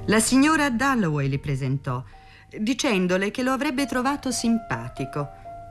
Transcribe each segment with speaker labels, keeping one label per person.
Speaker 1: La signora Dalloway li presentò, dicendole che lo avrebbe trovato simpatico.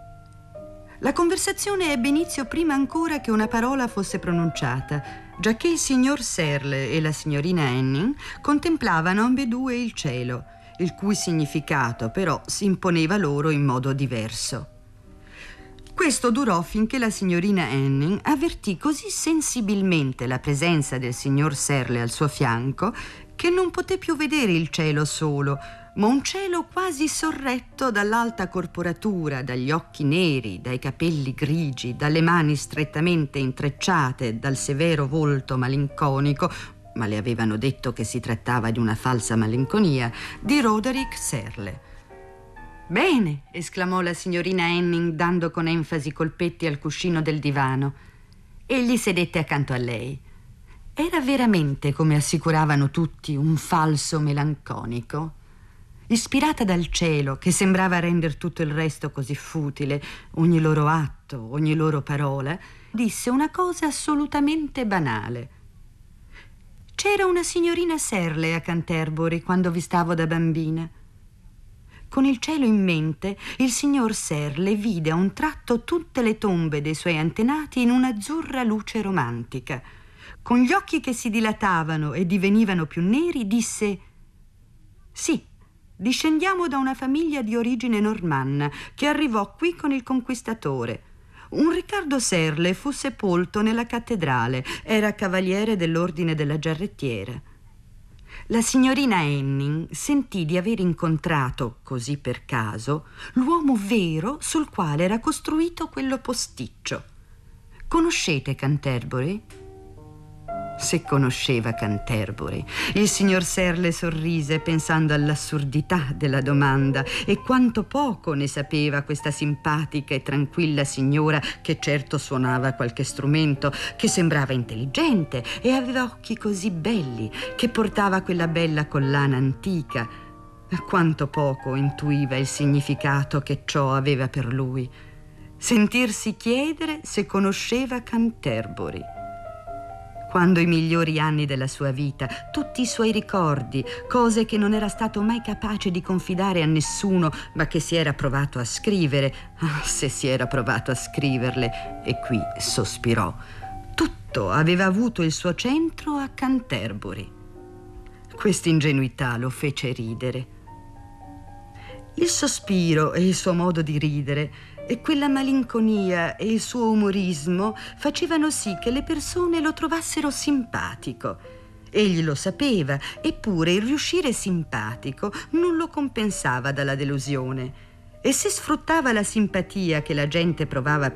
Speaker 1: La conversazione ebbe inizio prima ancora che una parola fosse pronunciata, giacché il signor Serle e la signorina Anning contemplavano ambedue il cielo, il cui significato però si imponeva loro in modo diverso. Questo durò finché la signorina Anning avvertì così sensibilmente la presenza del signor Serle al suo fianco che non poté più vedere il cielo solo, ma un cielo quasi sorretto dall'alta corporatura, dagli occhi neri, dai capelli grigi, dalle mani strettamente intrecciate, dal severo volto malinconico, ma le avevano detto che si trattava di una falsa malinconia, di Roderick Serle. «Bene», esclamò la signorina Anning, dando con enfasi colpetti al cuscino del divano. Egli sedette accanto a lei. Era veramente, come assicuravano tutti, un falso melanconico? Ispirata dal cielo, che sembrava render tutto il resto così futile, ogni loro atto, ogni loro parola, disse una cosa assolutamente banale. «C'era una signorina Serle a Canterbury quando vi stavo da bambina». Con il cielo in mente, il signor Serle vide a un tratto tutte le tombe dei suoi antenati in un'azzurra luce romantica. Con gli occhi che si dilatavano e divenivano più neri, disse: «Sì, discendiamo da una famiglia di origine normanna che arrivò qui con il conquistatore. Un Riccardo Serle fu sepolto nella cattedrale, era cavaliere dell'ordine della Giarrettiera». La signorina Anning sentì di aver incontrato, così per caso, l'uomo vero sul quale era costruito quello posticcio. «Conoscete Canterbury?» Se conosceva Canterbury. Il signor Serle sorrise pensando all'assurdità della domanda e quanto poco ne sapeva questa simpatica e tranquilla signora, che certo suonava qualche strumento, che sembrava intelligente e aveva occhi così belli, che portava quella bella collana antica. Quanto poco intuiva il significato che ciò aveva per lui. Sentirsi chiedere se conosceva Canterbury. Quando i migliori anni della sua vita, tutti i suoi ricordi, cose che non era stato mai capace di confidare a nessuno, ma che si era provato a scrivere, se si era provato a scriverle, e qui sospirò, tutto aveva avuto il suo centro a Canterbury. Quest'ingenuità lo fece ridere. Il sospiro e il suo modo di ridere e quella malinconia e il suo umorismo facevano sì che le persone lo trovassero simpatico. Egli lo sapeva, eppure il riuscire simpatico non lo compensava dalla delusione. E se sfruttava la simpatia che la gente provava